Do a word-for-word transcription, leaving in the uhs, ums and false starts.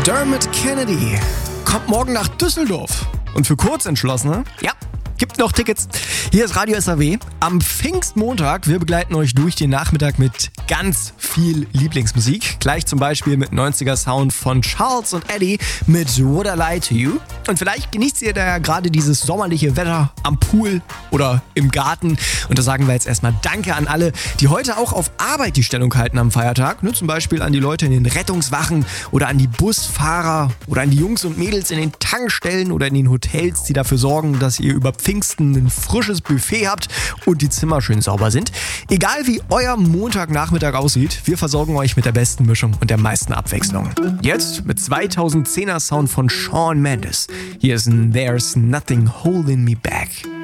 Dermot Kennedy kommt morgen nach Düsseldorf. Und für Kurzentschlossene, ja, gibt noch Tickets. Hier ist Radio S A W am Pfingstmontag. Wir begleiten euch durch den Nachmittag mit ganz viel Lieblingsmusik. Gleich zum Beispiel mit neunziger Sound von Charles und Eddie mit Would I Lie to You. Und vielleicht genießt ihr da gerade dieses sommerliche Wetter am Pool oder im Garten. Und da sagen wir jetzt erstmal Danke an alle, die heute auch auf Arbeit die Stellung halten am Feiertag. Ne, zum Beispiel an die Leute in den Rettungswachen oder an die Busfahrer oder an die Jungs und Mädels in den Tankstellen oder in den Hotels, die dafür sorgen, dass ihr über Pfingsten ein frisches Buffet habt und die Zimmer schön sauber sind. Egal wie euer Montagnachmittag aussieht, wir versorgen euch mit der besten Mischung und der meisten Abwechslung. Jetzt mit zweitausendzehner Sound von Shawn Mendes. Hier ist ein There's Nothing Holding Me Back.